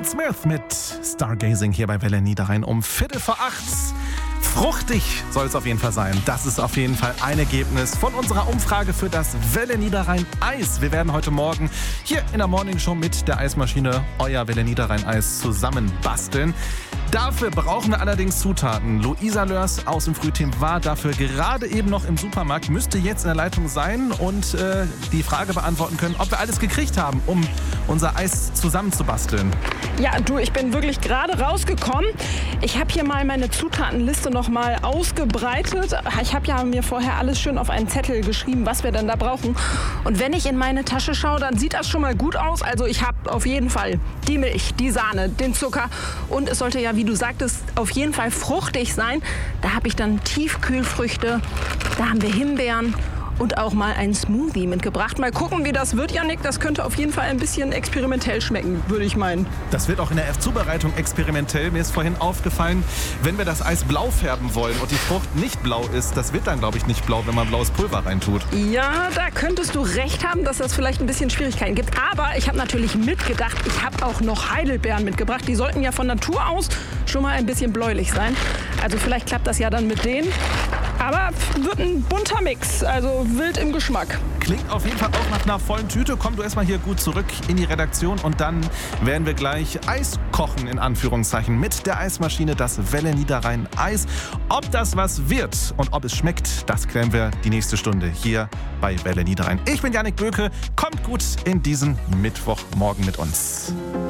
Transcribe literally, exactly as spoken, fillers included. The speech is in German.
Smith mit Stargazing hier bei Welle Niederrhein um Viertel vor acht. Fruchtig soll es auf jeden Fall sein. Das ist auf jeden Fall ein Ergebnis von unserer Umfrage für das Welle Niederrhein Eis. Wir werden heute Morgen hier in der Morning Show mit der Eismaschine euer Welle Niederrhein Eis zusammen basteln. Dafür brauchen wir allerdings Zutaten. Luisa Lörs aus dem Frühteam war dafür gerade eben noch im Supermarkt, müsste jetzt in der Leitung sein und äh, die Frage beantworten können, ob wir alles gekriegt haben, um unser Eis zusammenzubasteln. Ja, du, ich bin wirklich gerade rausgekommen. Ich habe hier mal meine Zutatenliste noch mal ausgebreitet. Ich habe ja mir vorher alles schön auf einen Zettel geschrieben, was wir dann da brauchen. Und wenn ich in meine Tasche schaue, dann sieht das schon mal gut aus. Also ich habe auf jeden Fall die Milch, die Sahne, den Zucker und es sollte ja, wie du sagtest, auf jeden Fall fruchtig sein. Da habe ich dann Tiefkühlfrüchte, da haben wir Himbeeren und auch mal einen Smoothie mitgebracht. Mal gucken, wie das wird, Yannick. Das könnte auf jeden Fall ein bisschen experimentell schmecken, würde ich meinen. Das wird auch in der Zubereitung experimentell. Mir ist vorhin aufgefallen, wenn wir das Eis blau färben wollen und die Frucht nicht blau ist, das wird dann, glaube ich, nicht blau, wenn man blaues Pulver reintut. Ja, da könntest du recht haben, dass das vielleicht ein bisschen Schwierigkeiten gibt. Aber ich habe natürlich mitgedacht, ich habe auch noch Heidelbeeren mitgebracht. Die sollten ja von Natur aus schon mal ein bisschen bläulich sein. Also vielleicht klappt das ja dann mit denen. Aber wird ein bunter Mix, also wild im Geschmack. Klingt auf jeden Fall auch nach einer vollen Tüte. Komm du erstmal hier gut zurück in die Redaktion und dann werden wir gleich Eis kochen, in Anführungszeichen, mit der Eismaschine, das Welle Niederrhein Eis. Ob das was wird und ob es schmeckt, das klären wir die nächste Stunde hier bei Welle Niederrhein. Ich bin Yannick Böke, kommt gut in diesen Mittwochmorgen mit uns.